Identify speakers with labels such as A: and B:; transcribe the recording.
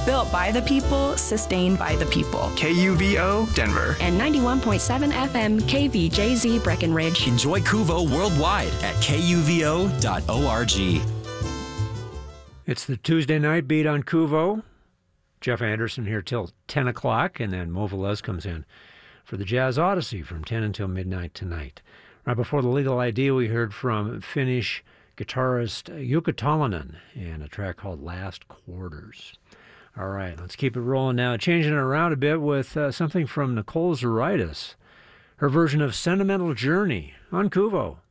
A: Built by the people, sustained by the people.
B: KUVO Denver.
A: And 91.7 FM KVJZ Breckenridge.
C: Enjoy Kuvo worldwide at kuvo.org.
D: It's the Tuesday night beat on Kuvo. Jeff Anderson here till 10 o'clock, and then Mo Velez comes in for the Jazz Odyssey from 10 until midnight tonight. Right before the Legal Idea, we heard from Finnish guitarist Jukka Tolonen and a track called Last Quarters. All right, let's keep it rolling now. Changing it around a bit with something from Nicole Zaritis, her version of Sentimental Journey on Kuvo.